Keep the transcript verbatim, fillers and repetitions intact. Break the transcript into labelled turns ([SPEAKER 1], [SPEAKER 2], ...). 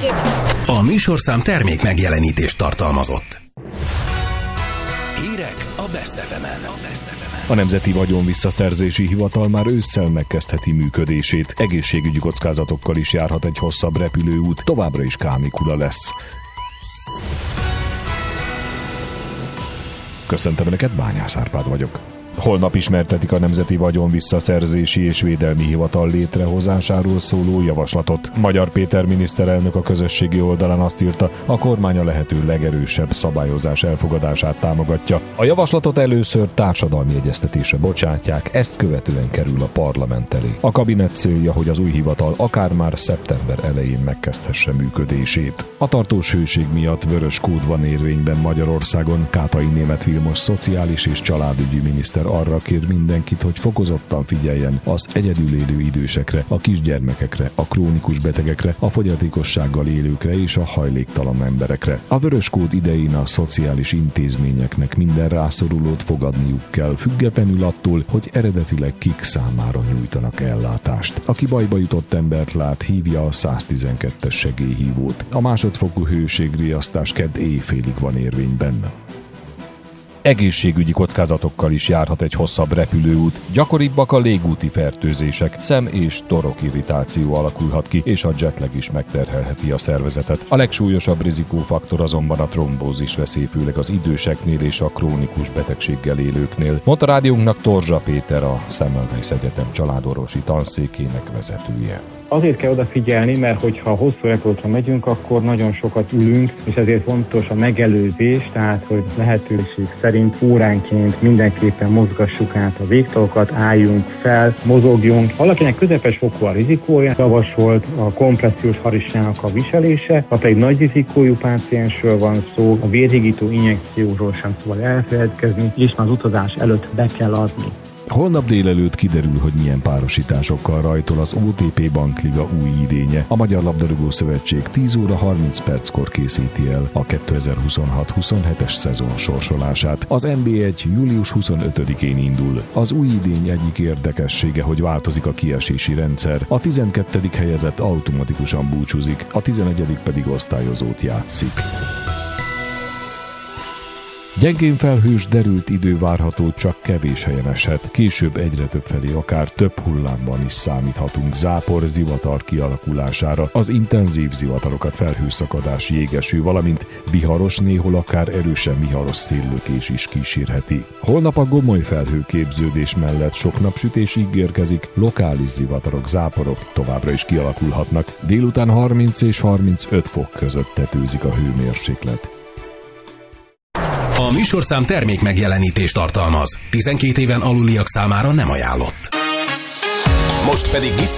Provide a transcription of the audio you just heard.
[SPEAKER 1] A műsorszám termék megjelenítést tartalmazott. Hírek a Best ef emen.
[SPEAKER 2] A Nemzeti Vagyonvisszaszerzési Hivatal már ősszel megkezdheti működését. Egészségügyi kockázatokkal is járhat egy hosszabb repülőút, továbbra is kánikula lesz. Köszöntöm Önöket, Bányász Árpád vagyok. Holnap ismertetik a Nemzeti Vagyonvisszaszerzési és Védelmi Hivatal létrehozásáról szóló javaslatot. Magyar Péter miniszterelnök a közösségi oldalán azt írta, a kormány a lehető legerősebb szabályozás elfogadását támogatja. A javaslatot először társadalmi egyeztetésre bocsátják, ezt követően kerül a parlament elé. A kabinet célja, hogy az új hivatal akár már szeptember elején megkezdhesse működését. A tartós hőség miatt vörös kód van érvényben Magyarországon. Kátai Németh Vilmos szociális és családügyi miniszter arra kér mindenkit, hogy fokozottan figyeljen az egyedül élő idősekre, a kisgyermekekre, a krónikus betegekre, a fogyatékossággal élőkre és a hajléktalan emberekre. A vörös kód idején a szociális intézményeknek minden rászorulót fogadniuk kell, függetlenül attól, hogy eredetileg kik számára nyújtanak ellátást. Aki bajba jutott embert lát, hívja a száztizenkettes segélyhívót. A másodfokú hőségriasztás kedd éjfélig van érvényben. Egészségügyi kockázatokkal is járhat egy hosszabb repülőút. Gyakoribbak a légúti fertőzések, szem- és torokirritáció alakulhat ki, és a jetlag is megterhelheti a szervezetet. A legsúlyosabb rizikófaktor azonban a trombózis veszély, főleg az időseknél és a krónikus betegséggel élőknél. Mondta rádiónknak Torzsa Péter, a Semmelweis Egyetem családorvosi tanszékének vezetője.
[SPEAKER 3] Azért kell odafigyelni, mert hogyha hosszú repülőtre megyünk, akkor nagyon sokat ülünk, és ezért fontos a megelőzés, tehát hogy lehetőség szerint óránként mindenképpen mozgassuk át a végtalokat, álljunk fel, mozogjunk. Valakinek közepes fokú a rizikója, javasolt a kompressziós harisnyának a viselése, ha pedig nagy rizikójú páciensről van szó, a vérhigító injekcióról sem szabad elfeledkezni, és már az utazás előtt be kell adni.
[SPEAKER 2] Holnap délelőtt kiderül, hogy milyen párosításokkal rajtol az o té pé Bankliga új idénye. A Magyar Labdarúgó Szövetség tíz óra harminc perckor készíti el a kétezer-huszonhat huszonhetes szezon sorsolását. Az en bé egy július huszonötödikén indul. Az új idény egyik érdekessége, hogy változik a kiesési rendszer. A tizenkettedik helyezett automatikusan búcsúzik, a tizenegyedik pedig osztályozót játszik. Gyengén felhős, derült idő várható, csak kevés helyen eshet. Később egyre több felé, akár több hullámban is számíthatunk zápor, zivatar kialakulására. Az intenzív zivatarokat felhőszakadás, jégeső, valamint viharos, néhol akár erősen viharos széllökés is kísérheti. Holnap a gomoly felhőképződés mellett sok napsütés ígérkezik, lokális zivatarok, záporok továbbra is kialakulhatnak. Délután harminc és harmincöt fok között tetőzik a hőmérséklet.
[SPEAKER 1] A műsorszám termék megjelenítést tartalmaz. tizenkét éven aluliak számára nem ajánlott. Most pedig vissza